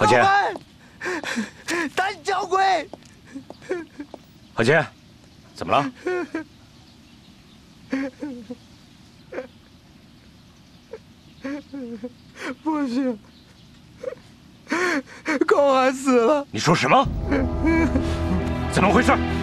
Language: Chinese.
坚， 胆小鬼！ 何坚，怎么了？ 不行，公安死了！ 你说什么？怎么回事？